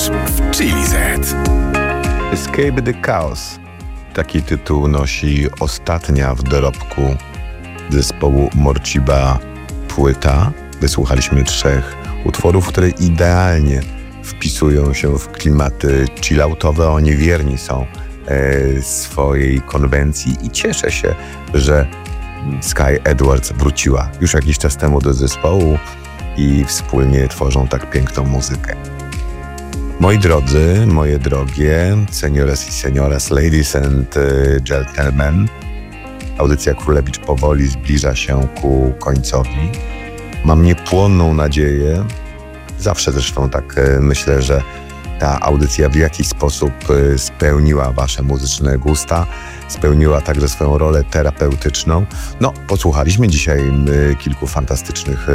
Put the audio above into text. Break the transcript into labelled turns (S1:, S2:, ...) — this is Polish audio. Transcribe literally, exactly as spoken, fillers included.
S1: Już w Chili Z.
S2: Escape the Chaos. Taki tytuł nosi ostatnia w dorobku zespołu Morciba płyta. Wysłuchaliśmy trzech utworów, które idealnie wpisują się w klimaty chilloutowe. Oni wierni są e, swojej konwencji i cieszę się, że Sky Edwards wróciła już jakiś czas temu do zespołu i wspólnie tworzą tak piękną muzykę. Moi drodzy, moje drogie, seniores i senioras, ladies and uh, gentlemen, audycja Królewicz powoli zbliża się ku końcowi. Mam niepłonną nadzieję, zawsze zresztą tak e, myślę, że ta audycja w jakiś sposób e, spełniła wasze muzyczne gusta, spełniła także swoją rolę terapeutyczną. No, posłuchaliśmy dzisiaj e, kilku fantastycznych